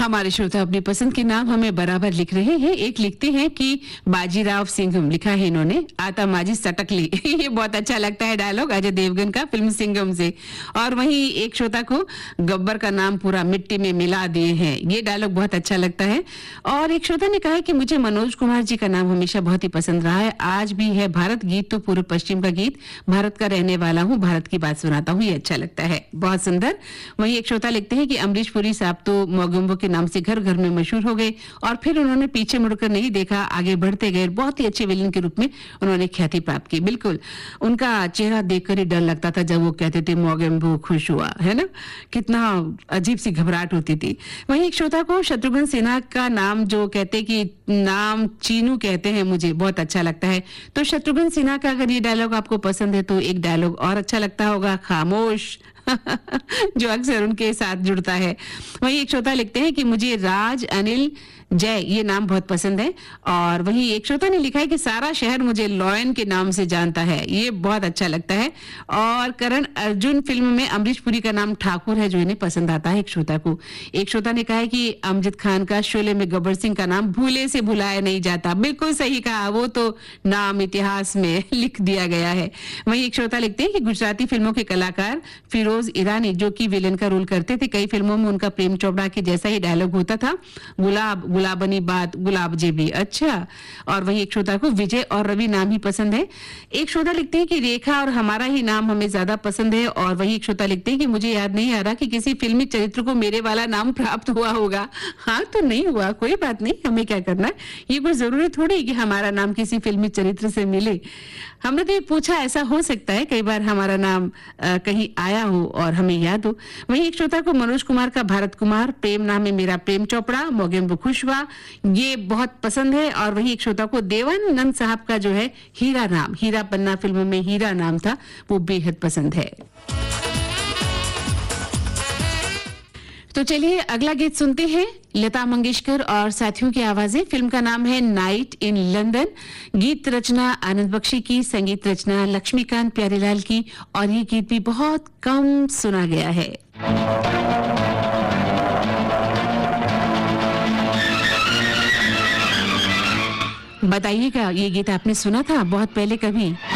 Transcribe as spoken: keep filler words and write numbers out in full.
हमारे श्रोता अपनी पसंद के नाम हमें बराबर लिख रहे हैं। एक लिखते हैं कि बाजीराव सिंघम, लिखा है इन्होंने, आता माजी सटकली। ये बहुत अच्छा लगता है डायलॉग, अजय देवगन का, फिल्म सिंघम से। और वहीं एक श्रोता को गब्बर का नाम पूरा मिट्टी में मिला दिए हैं, ये डायलॉग बहुत अच्छा लगता है। और एक श्रोता ने कहा है कि मुझे मनोज कुमार जी का नाम हमेशा बहुत ही पसंद रहा है, आज भी है। भारत गीत तो पूर्व पश्चिम का गीत, भारत का रहने वाला हूँ, भारत की बात सुनाता हूँ, ये अच्छा लगता है, बहुत सुंदर। वहीं एक श्रोता लिखते हैं कि अमरीश पुरी साहब तो मोगेम्बो के नाम से घर घर में मशहूर हो गए और फिर उन्होंने पीछे मुड़कर नहीं देखा, आगे बढ़ते गए, बहुत ही अच्छे विलेन के रूप में उन्होंने ख्याति प्राप्त की। बिल्कुल, उनका चेहरा देखकर ही डर लगता था जब वो कहते थे मोगेम्बो खुश हुआ, है ना, कितना अजीब सी घबराहट होती थी। वहीं एक श्रोता को शत्रुघ्न सिन्हा का नाम, जो कहते कि नाम चीनू कहते हैं, मुझे बहुत अच्छा लगता है। तो शत्रुघ्न सिन्हा का अगर ये डायलॉग आपको पसंद है तो एक डायलॉग और अच्छा लगता होगा, खामोश, जो अक्सर उनके साथ जुड़ता है। वहीं एक श्रोता लिखते हैं कि मुझे राज अनिल जय ये नाम बहुत पसंद है। और वहीं एक श्रोता ने लिखा है कि सारा शहर मुझे लॉयन के नाम से जानता है, ये बहुत अच्छा लगता है। और करण अर्जुन फिल्म में अमरीश पुरी का नाम ठाकुर है, जो इन्हें पसंद आता है एक श्रोता को। एक श्रोता ने कहा है कि अमजद खान का शोले में गब्बर सिंह का नाम भूले से भुलाया नहीं जाता। बिल्कुल सही कहा, वो तो नाम इतिहास में लिख दिया गया है। वहीं एक श्रोता लिखते हैं कि गुजराती फिल्मों के कलाकार फिरोज ईरानी, जो कि विलेन का रोल करते थे, कई फिल्मों में उनका प्रेम चोपड़ा के जैसा ही डायलॉग होता था, गुलाब गुलाबनी बात गुलाब जेबी। अच्छा, और वहीं एक श्रोता को विजय और रवि नाम ही पसंद है। एक श्रोता लिखते हैं कि रेखा और हमारा ही नाम हमें ज्यादा पसंद है। और वहीं एक श्रोता लिखते हैं कि मुझे याद नहीं आ रहा कि किसी फिल्मी चरित्र को मेरे वाला नाम प्राप्त हुआ होगा। हाँ, तो नहीं हुआ, कोई बात नहीं, हमें क्या करना है, ये कोई जरूरी थोड़ी कि हमारा नाम किसी फिल्मी चरित्र से मिले। हमने तो ये पूछा, ऐसा हो सकता है कई बार हमारा नाम आ, कहीं आया हो और हमें याद हो। वहीं एक श्रोता को मनोज कुमार का भारत कुमार, प्रेम नाम है मेरा प्रेम चोपड़ा, मोगेम्बो खुश हुआ, ये बहुत पसंद है। और वहीं एक श्रोता को देवानंद साहब का जो है हीरा नाम, हीरा पन्ना फिल्म में हीरा नाम था, वो बेहद पसंद है। तो चलिए अगला गीत सुनते हैं, लता मंगेशकर और साथियों की आवाजें। फिल्म का नाम है नाइट इन लंदन। गीत रचना आनंद बख्शी की, संगीत रचना लक्ष्मीकांत प्यारेलाल की, और ये गीत भी बहुत कम सुना गया है। बताइएगा, ये गीत आपने सुना था बहुत पहले कभी?